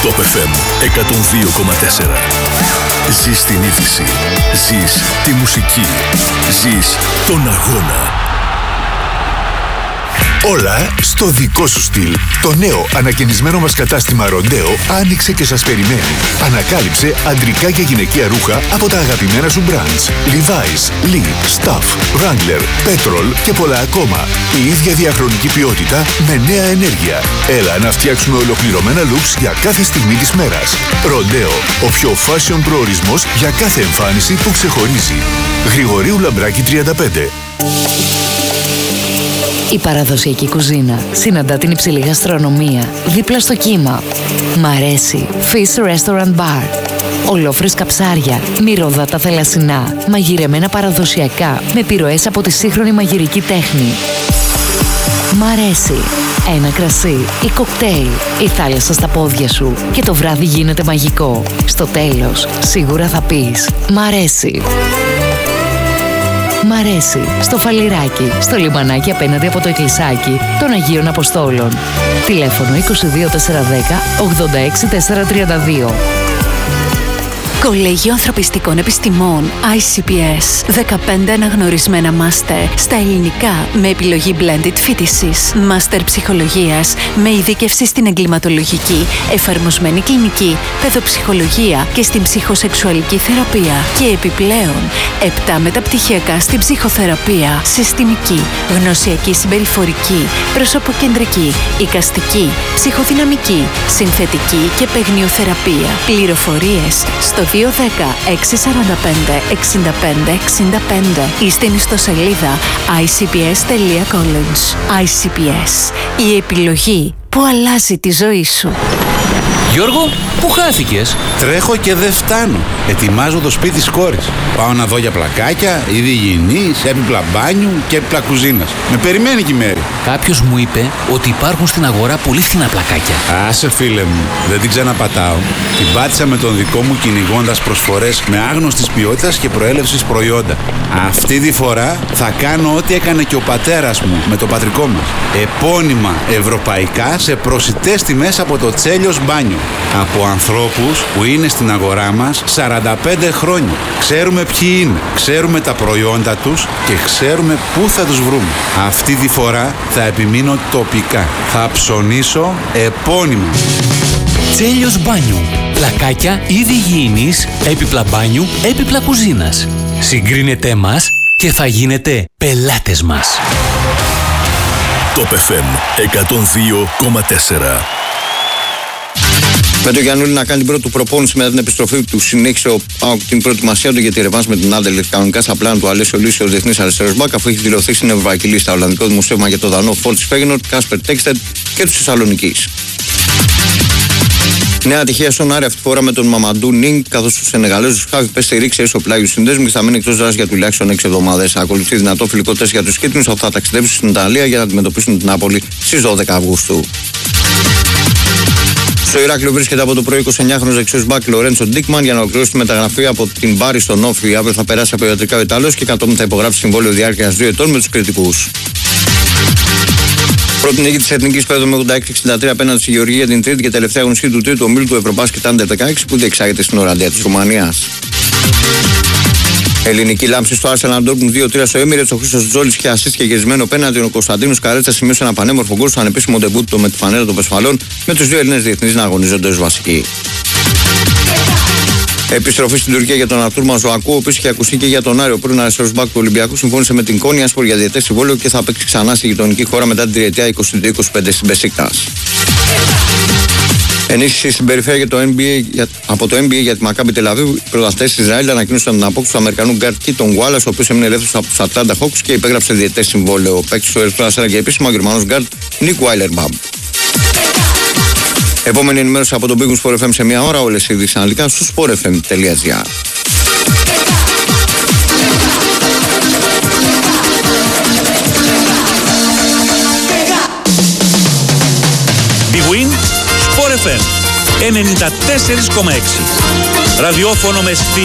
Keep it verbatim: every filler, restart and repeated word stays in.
Top εφ εμ εκατόν δύο κόμμα τέσσερα. Ζεις την είδηση. Ζεις τη μουσική. Ζεις τον αγώνα. Όλα στο δικό σου στυλ. Το νέο ανακαινισμένο μας κατάστημα Ροντέο άνοιξε και σας περιμένει. Ανακάλυψε αντρικά και γυναικεία ρούχα από τα αγαπημένα σου brands. Levi's, Lee, Stuff, Wrangler, Petrol και πολλά ακόμα. Η ίδια διαχρονική ποιότητα με νέα ενέργεια. Έλα να φτιάξουμε ολοκληρωμένα looks για κάθε στιγμή της μέρας. Ροντέο, ο πιο fashion προορισμός για κάθε εμφάνιση που ξεχωρίζει. Γρηγορίου Λαμπράκη τριάντα πέντε. Η παραδοσιακή κουζίνα συναντά την υψηλή γαστρονομία δίπλα στο κύμα. Μ' αρέσει Fish Restaurant Bar. Ολόφρεσκα ψάρια, μυρωδάτα θαλασσινά, μαγειρεμένα παραδοσιακά με επιρροές από τη σύγχρονη μαγειρική τέχνη. Μ' αρέσει ένα κρασί ή κοκτέιλ, η θάλασσα στα πόδια σου και το βράδυ γίνεται μαγικό. Στο τέλος σίγουρα θα πεις «Μ' αρέσει». Μ' αρέσει στο Φαλιράκι, στο λιμανάκι απέναντι από το εκκλησάκι των Αγίων Αποστόλων. Τηλέφωνο είκοσι δύο τετρακόσια δέκα ογδόντα έξι τετρακόσια τριάντα δύο. Κολέγιο Ανθρωπιστικών Επιστημών άι σι πι ες. δεκαπέντε αναγνωρισμένα μάστερ στα ελληνικά με επιλογή blended φοιτησης. Μάστερ ψυχολογίας με ειδίκευση στην εγκληματολογική, εφαρμοσμένη κλινική, παιδοψυχολογία και στην ψυχοσεξουαλική θεραπεία. Και επιπλέον, επτά μεταπτυχιακά στην ψυχοθεραπεία, συστημική, γνωσιακή συμπεριφορική, προσωποκεντρική, εικαστική, ψυχοδυναμική, συνθετική και παιγνιοθεραπεία. Πληροφορίες στο δύο ένα μηδέν έξι τέσσερα πέντε εξήντα πέντε εξήντα πέντε ή στην ιστοσελίδα άι σι πι ες τελεία college. άι σι πι ες, η επιλογή που αλλάζει τη ζωή σου. Γιώργο, πού χάθηκες? Τρέχω και δεν φτάνω. Ετοιμάζω το σπίτι της κόρης. Πάω να δω για πλακάκια, είδη υγιεινής, έπιπλα μπάνιου και έπιπλα κουζίνας. Με περιμένει και η Μέρη. Κάποιος μου είπε ότι υπάρχουν στην αγορά πολύ φθηνά πλακάκια. Άσε φίλε μου, δεν την ξαναπατάω. Την πάτησα με τον δικό μου κυνηγώντας προσφορές με άγνωστης ποιότητας και προέλευσης προϊόντα. Αυτή τη φορά θα κάνω ό,τι έκανε και ο πατέρας μου με το πατρικό μας. Επώνυμα ευρωπαϊκά σε προσιτές τιμές από το Τσέλιος Μπάνιο. Από ανθρώπους που είναι στην αγορά μας σαράντα πέντε χρόνια. Ξέρουμε ποιοι είναι, ξέρουμε τα προϊόντα τους και ξέρουμε πού θα τους βρούμε. Αυτή τη φορά θα επιμείνω τοπικά. Θα ψωνίσω επώνυμα. Τσέλιος Μπάνιου. Πλακάκια είδη υγιεινής, έπιπλα μπάνιου, έπιπλα κουζίνας. Συγκρίνετε μας και θα γίνετε πελάτες μας. Top εφ εμ εκατόν δύο κόμμα τέσσερα. Με τον Γιαννούλη να κάνει την πρώτη του προπόνηση μετά την επιστροφή του, συνέχισε ο ΠΑΟΚ την προετοιμασία του για τη ρεβάνς με την Άντερλεχτ. Κανονικά στα πλάνα του Αλέσιο Λύση, ο διεθνής αριστερός μπακ, αφού έχει δηλωθεί στην Ευρωπαϊκή Λίστα. Ολλανδικό δημοσίευμα για το Δανό Φόρτς Φέγενορντ, Κάσπερ Τέξτεντ και του Θεσσαλονικής. Νέα ατυχία στον Άρη αυτή τη φορά με τον Μαμαντού Νίνγκ, καθώς ο Σενεγαλέζος Χάβι πέσει στη ρήξη στο πλάγιο συνδέσμου και θα μείνει εκτός δράσης για τουλάχιστον έξι εβδομάδες. Ακολουθεί δυνατό φιλικό τεστ για τους κίτρινους, αφού θα ταξιδέψουν στην Ιταλία για να αντιμετωπίσουν την Νάπολη στις δώδεκα Αυγούστου. Στο Ηράκλειο βρίσκεται από το πρωί εικοσιεννιάχρονος δεξιός μπακ Λορέντσο Ντίκμαν για να ολοκληρώσει τη μεταγραφή από την Μπάρι στον Όφη. Αύριο θα περάσει από ιατρικά ο Ιταλός και κατόπιν θα υπογράψει συμβόλαιο διάρκειας δύο ετών με τους κριτικούς. Πρώτη νίκη της Εθνικής Πέδου με ογδόντα έξι εξήντα τρία απέναντι στη Γεωργία για την τρίτη και τελευταία αγωνιστική του τρίτου ομίλου του Ευρωμπάσκετ Άντερ δεκαέξι που διεξάγεται στην Οραντία της Ρουμανίας. Ελληνική λάμψη στο Arsenal Dortmund δύο τρία στο Emirates. Ο Χρήστος Τζόλης είχε assist και γυρισμένο πέναντι. Ο Κωνσταντίνος Καρέτσα σημείωσε ένα πανέμορφο γκολ στο ανεπίσημο ντεμπούτο με τη φανέλα των Πεσφαλών, με τους δύο Έλληνες διεθνείς να αγωνίζονται ως βασικοί. Επιστροφή στην Τουρκία για τον Αρτούρ Μαζοακού, ο οποίος είχε ακουστεί και για τον Άριο. Πρώην αριστερός μπακ του Ολυμπιακού συμφώνησε με την Κόνιασπορ για διετές συμβόλαιο και θα παίξει ξανά στη γειτονική χώρα μετά την τριετία είκοσι δύο είκοσι πέντε στην Μπεσίκτας. Ενίσχυση στην περιφέρεια για το N B A, από το N B A για τη Μακάμπι Τελαβίβ. Οι πρωταθλητές της Ισραήλ ανακοίνωσαν την απόκτηση του Αμερικανού γκάρτ Κίτον Γουάλλας, ο οποίος έμεινε ελεύθερος από τους Ατλάντα Χόκς και υπέγραψε διετές συμβόλαιο. Ο παίκτης του Ερυθρού Αστέρα και επίσημα ο Γερμανός γκάρτ Νίκ Βάιλερμπαμ. Επόμενη ενημέρωση από τον Big Sport εφ εμ σε μία ώρα. Όλες οι ειδήσεις αναλυτικά στο sport f m τελεία gr. Big Win Sport εφ εμ ενενήντα τέσσερα κόμμα έξι. Ραδιόφωνο με στυλ